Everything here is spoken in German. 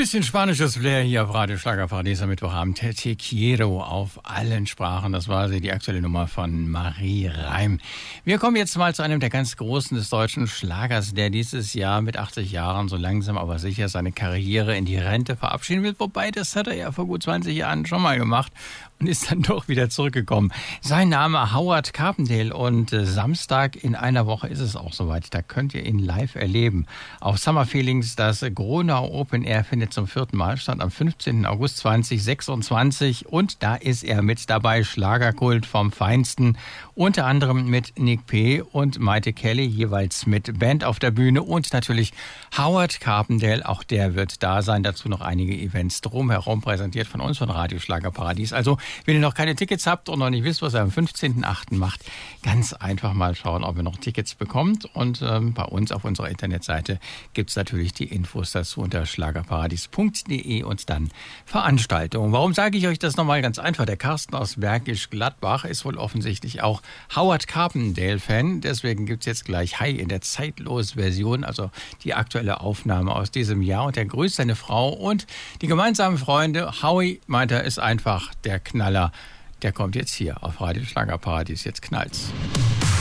bisschen spanisches Flair hier auf Radio Schlagerparadies am Mittwochabend. Te quiero auf allen Sprachen. Das war sie, die aktuelle Nummer von Marie Reim. Wir kommen jetzt mal zu einem der ganz Großen des deutschen Schlagers, der dieses Jahr mit 80 Jahren so langsam aber sicher seine Karriere in die Rente verabschieden will. Wobei, das hat er ja vor gut 20 Jahren schon mal gemacht und ist dann doch wieder zurückgekommen. Sein Name Howard Carpendale und Samstag in einer Woche ist es auch soweit. Da könnt ihr ihn live erleben. Auf Summer Feelings, das Gronau Open Air findet zum 4. Mal statt, am 15. August 2026. Und da ist er mit dabei, Schlagerkult vom Feinsten. Unter anderem mit Nick P. und Maite Kelly, jeweils mit Band auf der Bühne. Und natürlich Howard Carpendale, auch der wird da sein. Dazu noch einige Events drumherum, präsentiert von uns, von Radio Schlagerparadies. Also, wenn ihr noch keine Tickets habt und noch nicht wisst, was er am 15.8. macht, ganz einfach mal schauen, ob ihr noch Tickets bekommt. Und bei uns auf unserer Internetseite gibt es natürlich die Infos dazu unter schlagerparadies.de und dann Veranstaltungen. Warum sage ich euch das nochmal? Ganz einfach. Der Carsten aus Bergisch Gladbach ist wohl offensichtlich auch Howard Carpendale-Fan. Deswegen gibt es jetzt gleich Hi in der Zeitlos-Version, also die aktuelle Aufnahme aus diesem Jahr. Und er grüßt seine Frau und die gemeinsamen Freunde. Howie meint er, ist einfach der Knaller. Der kommt jetzt hier auf Radio Schlagerparadies. Jetzt knallt's.